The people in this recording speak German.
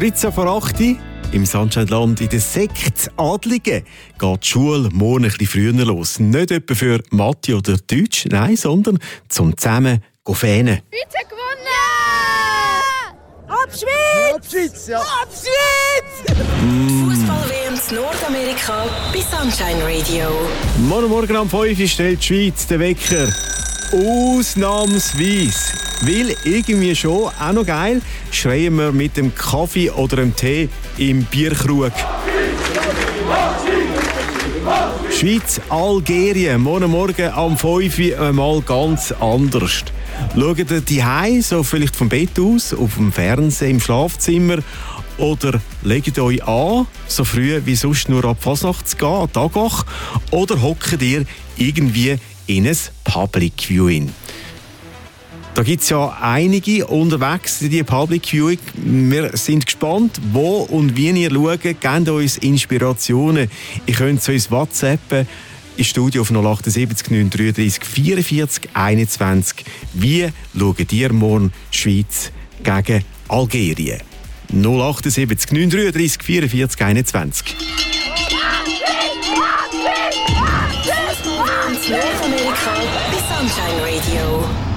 13 vor 8 im Sunshine-Land in der Sekt Adligen geht die Schule morgen ein bisschen früher los. Nicht etwa für Mathe oder Deutsch, nein, sondern zum zusammen fähnen. Schweiz hat gewonnen! Abschweiz! Abschweiz, ja. Abschweiz! Fußball-WM in Nordamerika bei Sunshine Radio. Morgen um 5 Uhr stellt die Schweiz den Wecker. Ausnahmsweise. Weil irgendwie schon, auch noch geil, schreien wir mit dem Kaffee oder dem Tee im Bierkrug. Schweiz, Algerien, morgen am 5 Uhr einmal ganz anders. Schaut ihr die Hause, so vielleicht vom Bett aus, auf dem Fernsehen, im Schlafzimmer, oder legt euch an, so früh wie sonst nur ab Fasnacht zu gehen, an Tagach, oder hockt ihr irgendwie in ein Public Viewing. Da gibt es ja einige unterwegs in die Public Viewing. Wir sind gespannt, wo und wie ihr schaut. Gebt uns Inspirationen. Ihr könnt zu uns WhatsAppen im Studio auf 078 933 44 21. Wie schaut ihr morgen die Schweiz gegen Algerien? 078 933 44 21. Nordamerika bei Sunshine Radio.